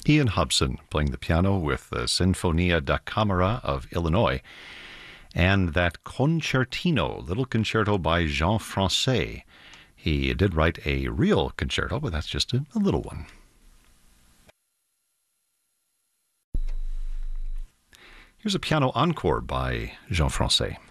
Ian Hobson playing the piano with the Sinfonia da Camera of Illinois, and that Concertino, little concerto by Jean Francais. He did write a real concerto, but that's just a little one. Here's a piano encore by Jean Francais.